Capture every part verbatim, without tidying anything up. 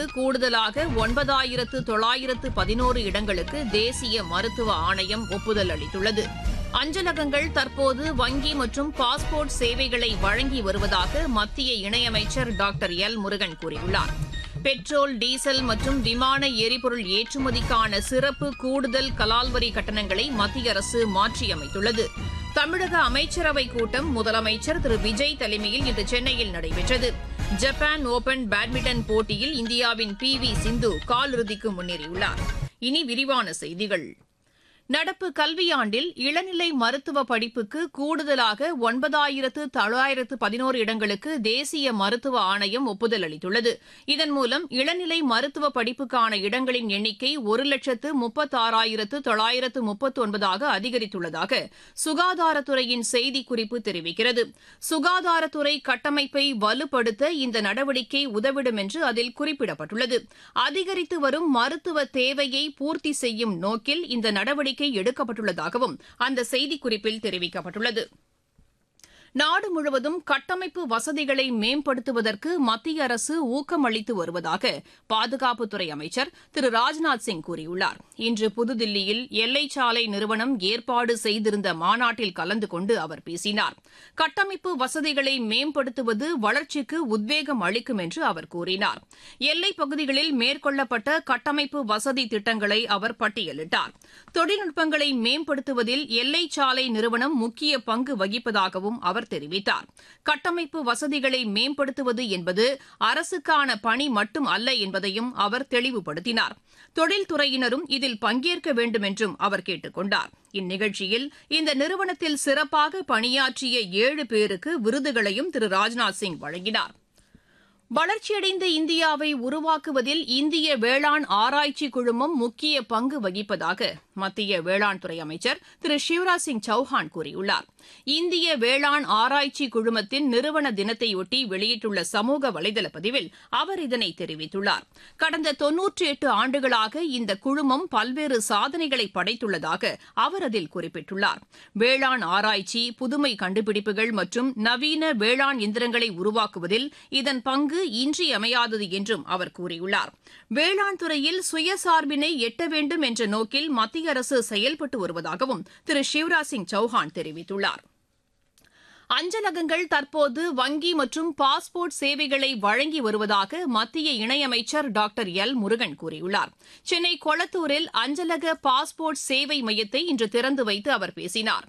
பணிகளுக்கு கூடுதலாக ஒன்பதாயிரத்து தொள்ளாயிரத்து பதினோரு இடங்களுக்கு தேசிய மருத்துவ ஆணையம் ஒப்புதல் அளித்துள்ளது. அஞ்சலகங்கள் தற்போது வங்கி மற்றும் பாஸ்போர்ட் சேவைகளை வழங்கி வருவதாக மத்திய இணையமைச்சர் டாக்டர் எல் முருகன் கூறியுள்ளார். பெட்ரோல், டீசல் மற்றும் விமான எரிபொருள் ஏற்றுமதிக்கான சிறப்பு கூடுதல் கலால்வரி கட்டணங்களை மத்திய அரசு மாற்றியமைத்துள்ளது. தமிழக அமைச்சரவைக் கூட்டம் முதலமைச்சர் திரு விஜய் தலைமையில் இன்று சென்னையில் நடைபெற்றது. ஜப்பான் ஓபன் பேட்மிண்டன் போட்டியில் இந்தியாவின் பி வி சிந்து காலிறுதிக்கு முன்னேறியுள்ளார். இனி விரிவான செய்திகள். நடப்பு கல்வியாண்டில் இளநிலை மருத்துவ படிப்புக்கு கூடுதலாக ஒன்பதாயிரத்து தொள்ளாயிரத்து பதினோரு இடங்களுக்கு தேசிய மருத்துவ ஆணையம் ஒப்புதல் அளித்துள்ளது. இதன் மூலம் இளநிலை மருத்துவ படிப்புக்கான இடங்களின் எண்ணிக்கை ஒரு லட்சத்து முப்பத்தாறாயிரத்து தொள்ளாயிரத்து முப்பத்து ஒன்பதாக அதிகரித்துள்ளதாக சுகாதாரத்துறையின் செய்திக்குறிப்பு தெரிவிக்கிறது. சுகாதாரத்துறை கட்டமைப்பை வலுப்படுத்த இந்த நடவடிக்கை உதவிடும் என்று அதில் குறிப்பிடப்பட்டுள்ளது. அதிகரித்து வரும் மருத்துவ தேவையை பூர்த்தி செய்யும் நோக்கில் இந்த நடவடிக்கை எடுக்கப்பட்டுள்ளதாகவும் அந்த செய்திக்குறிப்பில் தெரிவிக்கப்பட்டுள்ளது. நாடு முழுவதும் கட்டமைப்பு வசதிகளை மேம்படுத்துவதற்கு மத்திய அரசு ஊக்கம் அளித்து வருவதாக பாதுகாப்புத்துறை அமைச்சர் திரு ராஜ்நாத் சிங் கூறியுள்ளார். இன்று புதுதில்லியில் எல்லை சாலை நிறுவனம் ஏற்பாடு செய்திருந்த மாநாட்டில் கலந்து கொண்டு அவர் பேசினார். கட்டமைப்பு வசதிகளை மேம்படுத்துவது வளர்ச்சிக்கு உத்வேகம் அளிக்கும் என்று அவர் கூறினார். எல்லைப் பகுதிகளில் மேற்கொள்ளப்பட்ட கட்டமைப்பு வசதி திட்டங்களை அவர் பட்டியலிட்டார். தொழில்நுட்பங்களை மேம்படுத்துவதில் எல்லை சாலை நிறுவனம் முக்கிய பங்கு வகிப்பதாகவும் அவர் தெரிவித்தார். கட்டமைப்பு வசதிகளை மேம்படுத்துவது என்பது அரசுக்கான பணி மட்டும் அல்ல என்பதையும் அவர் தெளிவுபடுத்தினார். தொழில்துறையினரும் இதில் பங்கேற்க வேண்டும் என்றும் அவர் கேட்டுக் கொண்டார். இந்நிகழ்ச்சியில் இந்த நிறுவனத்தில் சிறப்பாக பணியாற்றிய ஏழு பேருக்கு விருதுகளையும் திரு ராஜ்நாத் சிங் வழங்கினார். வளர்ச்சியடைந்த இந்தியாவை உருவாக்குவதில் இந்திய வேளாண் ஆராய்ச்சி குழுமம் முக்கிய பங்கு வகிப்பதாக மத்திய வேளாண் துறை அமைச்சர் திரு சிவராஜ் சிங் சௌஹான் கூறியுள்ளார். இந்திய வேளாண் ஆராய்ச்சி குழுமத்தின் நிறுவன தினத்தையொட்டி வெளியிட்டுள்ள சமூக வலைதள பதிவில் அவர் இதனை தெரிவித்துள்ளார். கடந்த தொன்னூற்றி எட்டு ஆண்டுகளாக இந்த குழுமம் பல்வேறு சாதனைகளை படைத்துள்ளதாக அவர் அதில் குறிப்பிட்டுள்ளார். வேளாண் ஆராய்ச்சி, புதுமை கண்டுபிடிப்புகள் மற்றும் நவீன வேளாண் இயந்திரங்களை உருவாக்குவதில் இதன் பங்கு இன்றியமையாதது என்றும் அவர் கூறியுள்ளார். வேளாண் துறையில் சுயசார்பினை எட்ட வேண்டும் என்ற நோக்கில் மத்திய அரசு செயல்பட்டு வருவதாகவும் திரு சிவராஜ் சிங் சௌஹான் தெரிவித்துள்ளார். அஞ்சலகங்கள் தற்போது வங்கி மற்றும் பாஸ்போர்ட் சேவைகளை வழங்கி வருவதாக மத்திய இணையமைச்சர் டாக்டர் எல் முருகன் கூறியுள்ளார். சென்னை கொளத்தூரில் அஞ்சலக பாஸ்போர்ட் சேவை மையத்தை இன்று திறந்து வைத்து அவர் பேசினார்.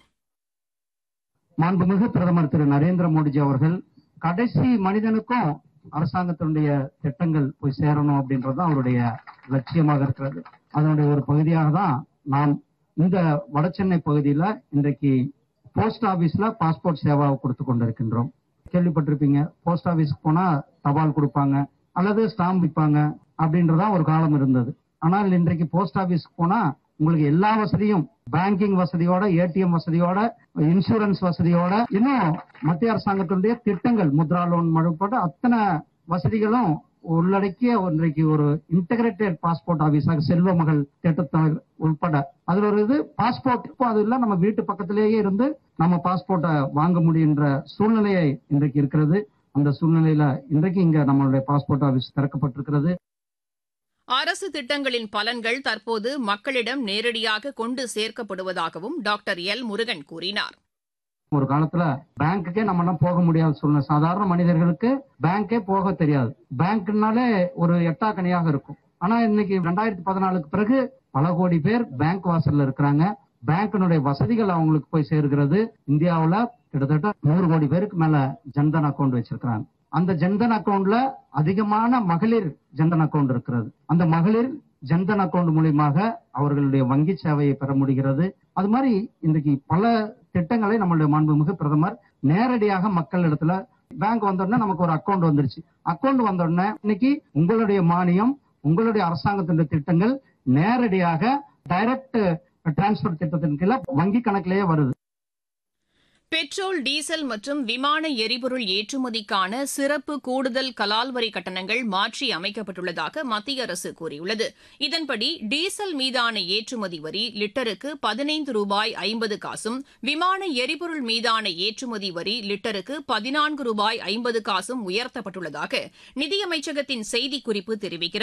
மாண்புமிகு பிரதமர் திரு நரேந்திர மோடிஜி அவர்கள் கடைசி மனிதனுக்கும் அரசாங்கத்தினுடைய திட்டங்கள் போய் சேரணும் அப்படின்றது அவருடைய லட்சியமாக இருக்கிறது. அதனுடைய ஒரு பகுதியாக தான் நாம் இந்த வடசென்னை பகுதியில இன்றைக்கு போஸ்ட் ஆபீஸ்ல பாஸ்போர்ட் சேவாவை கொடுத்து கொண்டிருக்கின்றோம். கேள்விப்பட்டிருப்பீங்க, போஸ்ட் ஆபீஸ்க்கு போனா தபால் கொடுப்பாங்க அல்லது ஸ்டாம்ப் விற்பாங்க அப்படின்றதா ஒரு காலம் இருந்தது. ஆனால் இன்றைக்கு போஸ்ட் ஆபீஸ்க்கு போனா உங்களுக்கு எல்லா வசதியும், பேங்கிங் வசதியோட, ஏடிஎம் வசதியோட, இன்சூரன்ஸ் வசதியோட, இன்னும் மத்திய அரசாங்கத்தினுடைய திட்டங்கள், முத்ரா லோன் உட்பட அத்தனை வசதிகளும் உள்ளடக்கிய இன்றைக்கு ஒரு இன்டகிரேட்டட் பாஸ்போர்ட் ஆபீஸாக செல்வ மகள் திட்டத்தால் உட்பட அதுல ஒரு இது பாஸ்போர்ட் இப்போ அது இல்ல, நம்ம வீட்டு பக்கத்திலேயே இருந்து நம்ம பாஸ்போர்ட்டை வாங்க முடியுன்ற சூழ்நிலையை இன்றைக்கு இருக்கிறது. அந்த சூழ்நிலையில இன்றைக்கு இங்க நம்மளுடைய பாஸ்போர்ட் ஆபீஸ் திறக்கப்பட்டிருக்கிறது. அரசு திட்டங்களின் பலன்கள் தற்போது மக்களிடம் நேரடியாக கொண்டு சேர்க்கப்படுவதாகவும் டாக்டர் எல் முருகன் கூறினார். ஒரு காலத்துல பேங்குக்கே நம்ம போக முடியாத சூழ்நிலை, சாதாரண மனிதர்களுக்கு பேங்கே போக தெரியாது. பேங்க்னாலே ஒரு எட்டாக்கணியாக இருக்கும். ஆனா இன்னைக்கு ரெண்டாயிரத்தி பதினாலுக்கு பிறகு பல கோடி பேர் பேங்க் வாசல்ல இருக்கிறாங்க. பேங்கினுடைய வசதிகள் அவங்களுக்கு போய் சேர்கிறது. இந்தியாவுல கிட்டத்தட்ட நூறு கோடி பேருக்கு மேல ஜன்தன் அக்கௌண்ட் வச்சிருக்கிறாங்க. அந்த ஜன்தன் அக்கௌண்ட்ல அதிகமான மகளிர் ஜன்தன் அக்கௌண்ட் இருக்கிறது. அந்த மகளிர் ஜன்தன் அக்கௌண்ட் மூலியமாக அவர்களுடைய வங்கி சேவையை பெற முடிகிறது. அது மாதிரி இன்றைக்கு பல திட்டங்களை நம்மளுடைய மாண்புமிகு பிரதமர் நேரடியாக மக்கள் இடத்துல, பேங்க் வந்தோடனே நமக்கு ஒரு அக்கௌண்ட் வந்துருச்சு, அக்கௌண்ட் வந்தோடனே இன்னைக்கு உங்களுடைய மானியம், உங்களுடைய அரசாங்கத்தினுடைய திட்டங்கள் நேரடியாக டைரக்ட் டிரான்ஸ்பர் திட்டத்தின் கீழே வங்கி கணக்கிலேயே வருது. பெட்ரோல், டீசல் மற்றும் விமான எரிபொருள் ஏற்றுமதிக்கான சிறப்பு கூடுதல் கலால்வரி கட்டணங்கள் மாற்றி அமைக்கப்பட்டுள்ளதாக மத்திய அரசு கூறியுள்ளது. இதன்படி டீசல் மீதான ஏற்றுமதி வரி லிட்டருக்கு பதினைந்து ரூபாய் ஐம்பது காசும், விமான எரிபொருள் மீதான ஏற்றுமதி வரி லிட்டருக்கு பதினான்கு ரூபாய் ஐம்பது காசும் உயர்த்தப்பட்டுள்ளதாக நிதியமைச்சகத்தின் செய்திக்குறிப்பு தெரிவிக்கிறது.